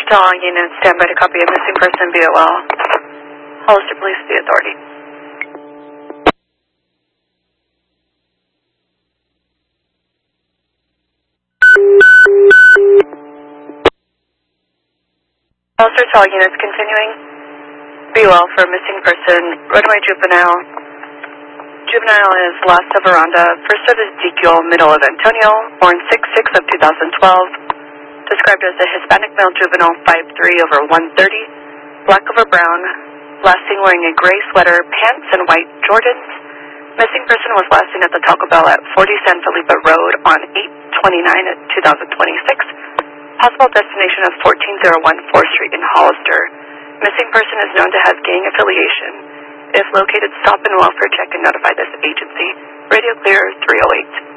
to all units, stand by to copy a missing person BOL. Hollister Police, the authority. Hollister to all units, continuing. BOL for missing person, runaway juvenile. Juvenile is last of Veranda, first of Ezekiel, middle of Antonio, born 6/6 of 2012. Described as a Hispanic male juvenile, 5'3" /130, black over brown, last seen wearing a gray sweater, pants, and white Jordans. Missing person was last seen at the Taco Bell at 40 San Felipe Road on 8/29/2026. Possible destination of 14014 4th Street in Hollister. Missing person is known to have gang affiliation. If located, stop and welfare check and notify this agency. Radio clear 308.